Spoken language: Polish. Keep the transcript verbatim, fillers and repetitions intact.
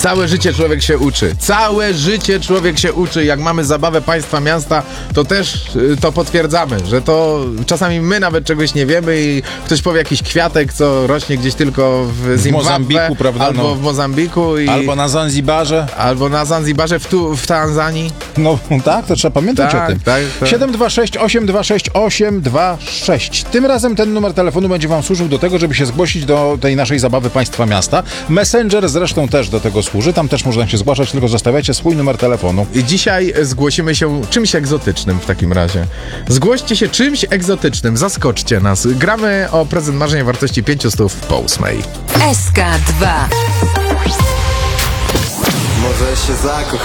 Całe życie człowiek się uczy. Całe życie człowiek się uczy. Jak mamy zabawę państwa miasta, to też y, to potwierdzamy, że to czasami my nawet czegoś nie wiemy i ktoś powie jakiś kwiatek, co rośnie gdzieś tylko w Zimbabwe, w Mozambiku, prawda? Albo No. w Mozambiku. I, Albo na Zanzibarze. albo na Zanzibarze, w, tu, w Tanzanii. No tak, to trzeba pamiętać Tak, o tym. tak, tak. siedem dwa sześć, osiem dwa sześć, osiem dwa sześć. Tym razem ten numer telefonu będzie wam służył do tego, żeby się zgłosić do tej naszej zabawy państwa miasta. Messenger zresztą też do tego służy. Tam też można się zgłaszać, tylko zostawiajcie swój numer telefonu. I dzisiaj zgłosimy się czymś egzotycznym w takim razie. Zgłoście się czymś egzotycznym, zaskoczcie nas. Gramy o prezent marzeń o wartości pięciuset po ósmej. S K dwa. Może się zakochać.